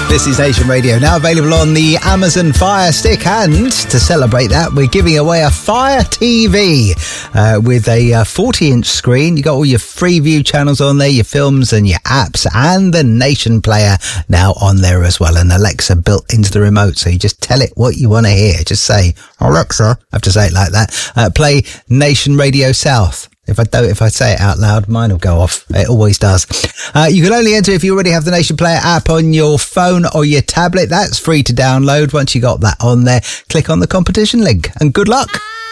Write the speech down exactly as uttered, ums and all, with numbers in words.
This is Nation Radio, now available on the Amazon Fire Stick, and to celebrate that, we're giving away a Fire T V uh, with a uh, forty inch screen. You got all your Freeview channels on there, your films and your apps, and the Nation Player now on there as well, and Alexa built into the remote, so you just tell it what you want to hear. Just say, Alexa, I have to say it like that, uh, play Nation Radio South. If I don't, if I say it out loud, mine will go off. It always does. Uh, you can only enter if you already have the Nation Player app on your phone or your tablet. That's free to download. Once you got that on there, click on the competition link and good luck.